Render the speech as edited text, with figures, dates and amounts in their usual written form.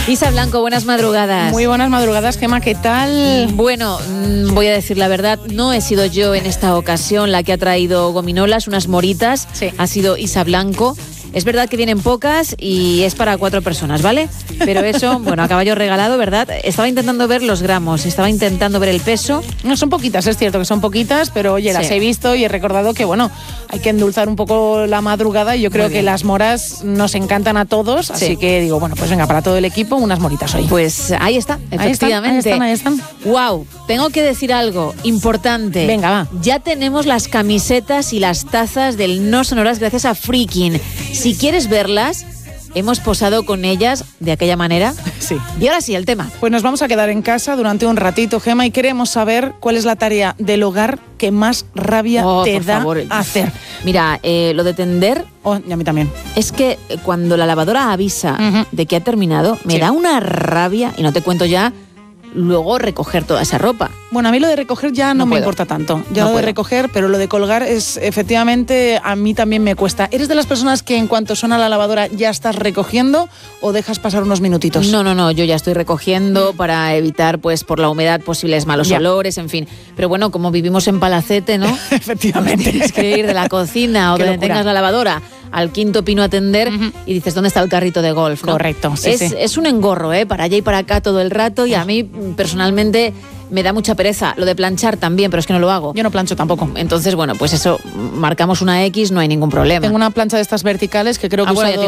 Isa Blanco, buenas madrugadas. Muy buenas madrugadas, Gemma, ¿qué tal? Bueno, voy a decir la verdad, no he sido yo en esta ocasión la que ha traído gominolas, unas moritas, sí. Ha sido Isa Blanco. Es verdad que vienen pocas y es para 4 personas, ¿vale? Pero eso, bueno, a caballo regalado, ¿verdad? Estaba intentando ver los gramos, estaba intentando ver el peso. No son poquitas, es cierto que son poquitas, pero oye, las he visto y he recordado que, bueno, hay que endulzar un poco la madrugada y yo creo que las moras nos encantan a todos, así que digo, bueno, pues venga, para todo el equipo, unas moritas hoy. Pues ahí está, efectivamente. Ahí están. Wow, tengo que decir algo importante. Venga, va. Ya tenemos las camisetas y las tazas del No Sonoras gracias a Freaking. Si quieres verlas, hemos posado con ellas de aquella manera. Sí. Y ahora sí, el tema. Pues nos vamos a quedar en casa durante un ratito, Gemma, y queremos saber cuál es la tarea del hogar que más rabia te da hacer. Mira, lo de tender... y a mí también. Es que cuando la lavadora avisa de que ha terminado, me da una rabia, y no te cuento ya, luego recoger toda esa ropa. Bueno, a mí lo de recoger ya no me importa tanto. Ya lo de recoger, pero lo de colgar es, efectivamente, a mí también me cuesta. ¿Eres de las personas que en cuanto suena la lavadora ya estás recogiendo o dejas pasar unos minutitos? No, yo ya estoy recogiendo para evitar, pues, por la humedad posibles malos olores, en fin. Pero bueno, como vivimos en Palacete, ¿no? Efectivamente. Tienes que ir de la cocina o donde tengas la lavadora al quinto pino a tender y dices, ¿dónde está el carrito de golf? ¿no? Correcto, sí. Es un engorro, para allá y para acá todo el rato, y a mí personalmente me da mucha pereza. Lo de planchar también, pero es que no lo hago. Yo no plancho tampoco. Entonces, bueno, pues eso, marcamos una X, no hay ningún problema. Tengo una plancha de estas verticales que creo que he usado